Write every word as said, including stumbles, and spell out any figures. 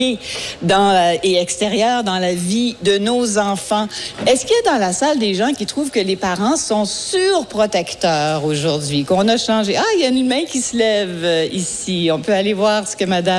dans, euh, et extérieure dans la vie de nos enfants. Est-ce qu'il y a dans la salle des gens qui trouvent que les parents sont surprotecteurs aujourd'hui, qu'on a changé? Ah, il y a une main qui se lève euh, ici. On peut aller voir ce que madame